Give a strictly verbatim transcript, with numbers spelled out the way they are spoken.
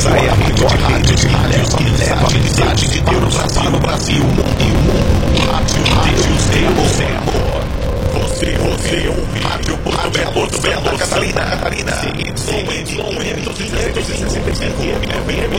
a rede de rádio de rádio que leva a mensagem de Deus para o Brasil, o mundo. Rádio Deus tem amor. Você, você, ouve Rádio Porto Belo, Santa Catarina, Catarina.